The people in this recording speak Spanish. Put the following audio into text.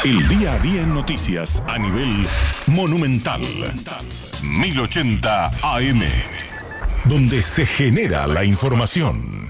El día a día en noticias a nivel monumental. 1080 AM. Donde se genera la información.